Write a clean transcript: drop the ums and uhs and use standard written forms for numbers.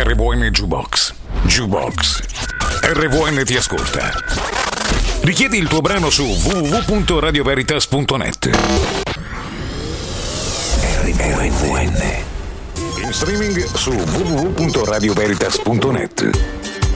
RVN Jukebox. Jukebox. RVN ti ascolta. Richiedi il tuo brano su www.radioveritas.net. RVN. In streaming su www.radioveritas.net.